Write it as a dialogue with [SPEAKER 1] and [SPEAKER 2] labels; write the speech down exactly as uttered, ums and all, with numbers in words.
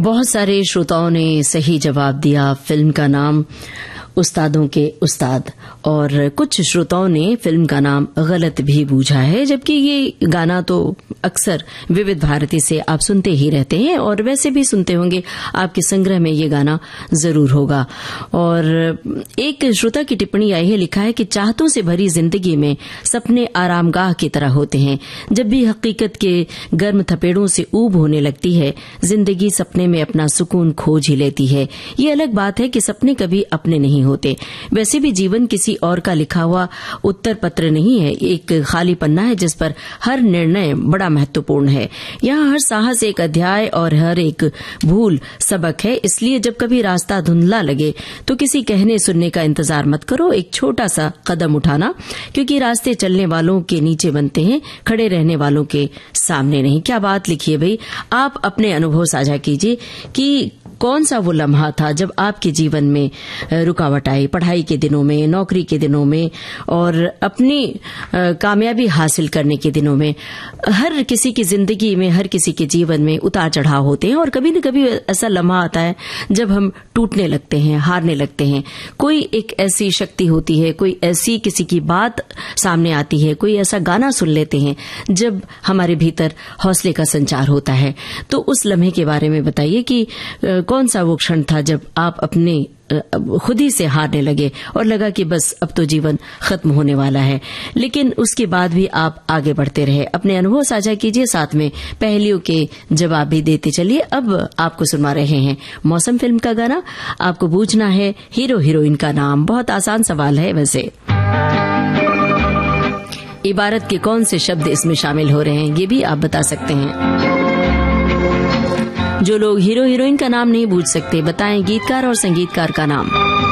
[SPEAKER 1] बहुत सारे श्रोताओं ने सही जवाब दिया। फिल्म का नाम उस्तादों के उस्ताद, और कुछ श्रोताओं ने फिल्म का नाम गलत भी बूझा है, जबकि ये गाना तो अक्सर विविध भारती से आप सुनते ही रहते हैं और वैसे भी सुनते होंगे, आपके संग्रह में ये गाना जरूर होगा। और एक श्रोता की टिप्पणी आई है, लिखा है कि चाहतों से भरी जिंदगी में सपने आरामगाह की तरह होते हैं। जब भी हकीकत के गर्म थपेड़ों से ऊब होने लगती है, जिंदगी सपने में अपना सुकून खोज ही लेती है। ये अलग बात है कि सपने कभी अपने नहीं होते। वैसे भी जीवन किसी और का लिखा हुआ उत्तर पत्र नहीं है, एक खाली पन्ना है जिस पर हर निर्णय बड़ा महत्वपूर्ण है। यहाँ हर साहस एक अध्याय और हर एक भूल सबक है। इसलिए जब कभी रास्ता धुंधला लगे तो किसी कहने सुनने का इंतजार मत करो, एक छोटा सा कदम उठाना, क्योंकि रास्ते चलने वालों के नीचे बनते हैं, खड़े रहने वालों के सामने नहीं। क्या बात लिखी है भाई, आप अपने अनुभव साझा कीजिए कि कौन सा वो लम्हा था जब आपके जीवन में रुकावट आई, पढ़ाई के दिनों में, नौकरी के दिनों में और अपनी कामयाबी हासिल करने के दिनों में। हर किसी की जिंदगी में, हर किसी के जीवन में उतार चढ़ाव होते हैं और कभी न कभी ऐसा लम्हा आता है जब हम टूटने लगते हैं, हारने लगते हैं। कोई एक ऐसी शक्ति होती है, कोई ऐसी किसी की बात सामने आती है, कोई ऐसा गाना सुन लेते हैं जब हमारे भीतर हौसले का संचार होता है। तो उस लम्हे के बारे में बताइए कि कौन सा वो क्षण था जब आप अपने खुद ही से हारने लगे और लगा कि बस अब तो जीवन खत्म होने वाला है, लेकिन उसके बाद भी आप आगे बढ़ते रहे। अपने अनुभव साझा कीजिए, साथ में पहेलियों के जवाब भी देते चलिए। अब आपको सुनवा रहे हैं मौसम फिल्म का गाना। आपको पूछना है हीरो हीरोइन का नाम। बहुत आसान सवाल है वैसे। इबारत के कौन से शब्द इसमें शामिल हो रहे हैं ये भी आप बता सकते हैं। जो लोग हीरो हीरोइन का नाम नहीं पूछ सकते, बताएं गीतकार और संगीतकार का नाम।